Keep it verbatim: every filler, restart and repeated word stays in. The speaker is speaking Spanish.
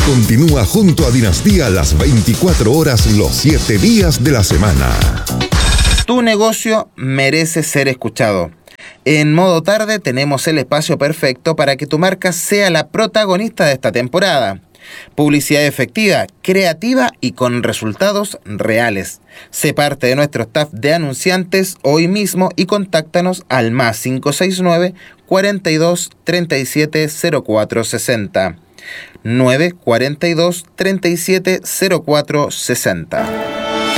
continúa junto a Dinastía las veinticuatro horas, los siete días de la semana. Tu negocio merece ser escuchado. En Modo Tarde tenemos el espacio perfecto para que tu marca sea la protagonista de esta temporada. Publicidad efectiva, creativa y con resultados reales. Sé parte de nuestro staff de anunciantes hoy mismo y contáctanos al más cinco seis nueve, cuarenta y dos, treinta y siete, cero cuatro sesenta. nueve cuarenta y dos, treinta y siete, cero cuatro sesenta.